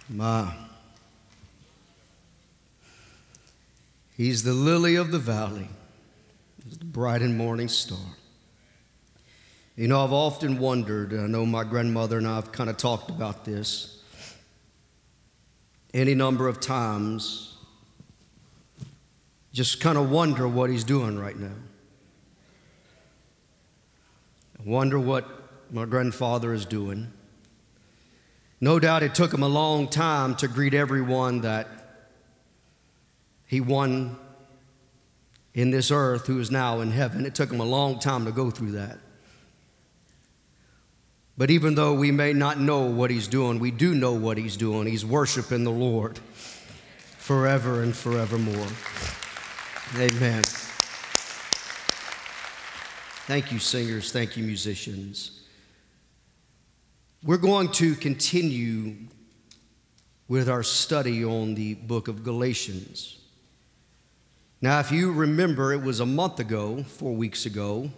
My. He's the lily of the valley, the bright and morning star. You know, I've often wondered, I know my grandmother and I have kind of talked about this any number of times, just kind of wonder what he's doing right now. I wonder what my grandfather is doing. No doubt it took him a long time to greet everyone that he won in this earth who is now in heaven. It took him a long time to go through that. But even though we may not know what he's doing, we do know what he's doing. He's worshiping the Lord forever and forevermore. Amen. Thank you, singers. Thank you, musicians. We're going to continue with our study on the book of Galatians. Now, if you remember, it was a month ago, 4 weeks ago,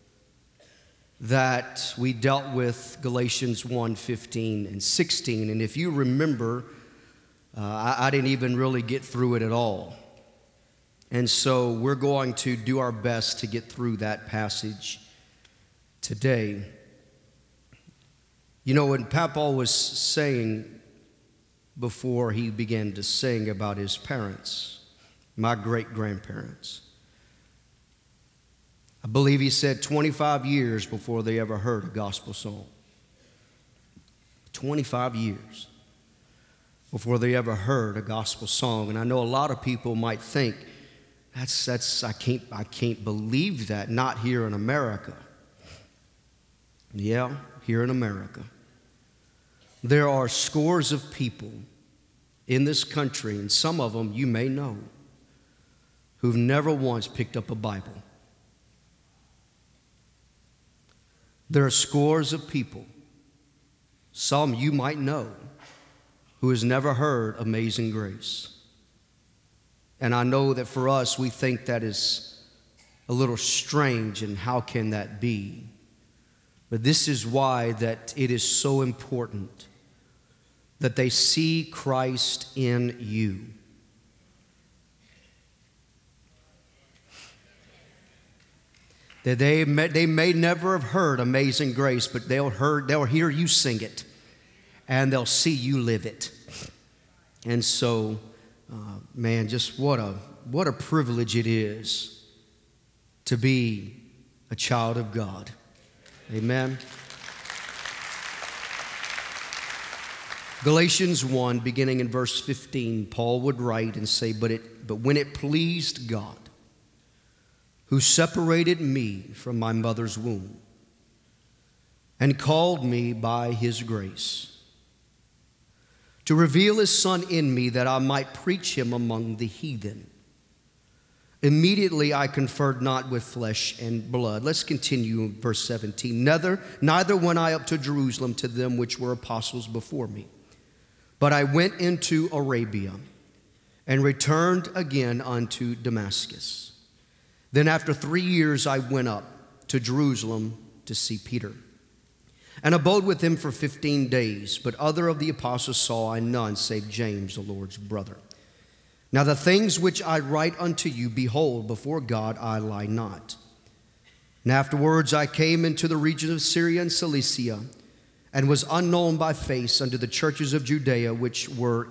that we dealt with Galatians 1:15 and 16. And if you remember, I didn't even really get through it at all. And so we're going to do our best to get through that passage today. You know, when Papa was saying before he began to sing about his parents, my great-grandparents, I believe he said 25 years before they ever heard a gospel song. 25 years before they ever heard a gospel song. And I know a lot of people might think, I can't believe that, not here in America. Yeah, here in America. There are scores of people in this country, and some of them you may know, who've never once picked up a Bible. There are scores of people, some you might know, who has never heard Amazing Grace. And I know that for us, we think that is a little strange, and how can that be? But this is why that it is so important that they see Christ in you. That they may never have heard Amazing Grace, but they'll hear you sing it, and they'll see you live it. And so, man, just what a privilege it is to be a child of God. Amen. Galatians 1, beginning in verse 15, Paul would write and say, But when it pleased God, who separated me from my mother's womb and called me by his grace, to reveal his Son in me that I might preach him among the heathen. Immediately I conferred not with flesh and blood. Let's continue in verse 17. Neither went I up to Jerusalem to them which were apostles before me, but I went into Arabia and returned again unto Damascus. Then after 3 years I went up to Jerusalem to see Peter, and abode with him for 15 days. But other of the apostles saw I none, save James, the Lord's brother. Now the things which I write unto you, behold, before God I lie not. And afterwards I came into the region of Syria and Cilicia, and was unknown by face unto the churches of Judea which were